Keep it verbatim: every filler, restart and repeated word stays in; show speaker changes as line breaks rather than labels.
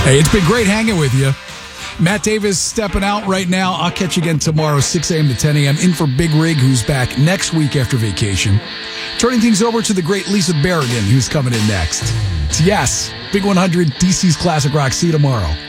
Hey, it's been great hanging with you. Matt Davis stepping out right now. I'll catch you again tomorrow, six a.m. to ten a.m. in for Big Rig, who's back next week after vacation. Turning things over to the great Lisa Berrigan, who's coming in next. So yes, Big one hundred, D C's Classic Rock. See you tomorrow.